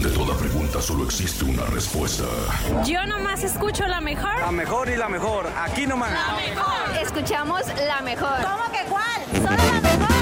Ante toda pregunta solo existe una respuesta. Yo nomás escucho la mejor. La mejor y la mejor, aquí nomás. La mejor. Escuchamos la mejor. ¿Cómo que cuál? Solo la mejor.